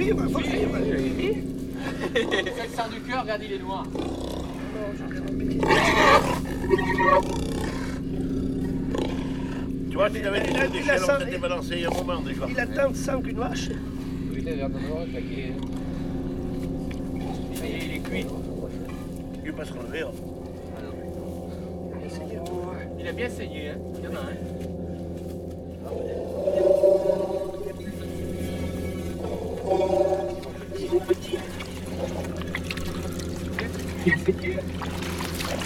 faut rire. Quand il sort du cœur, regarde, il est noir. Tu vois, s'il avait des têtes d'échelle, on s'était balancé il y a un moment déjà. Il a tant de sang qu'une vache. Oui, il a l'air de noir, attaqué. Ça y est, il est cuit. Il ne peut pas se relever. Hein. Il a bien saigné, hein. Il y en a un. Petit.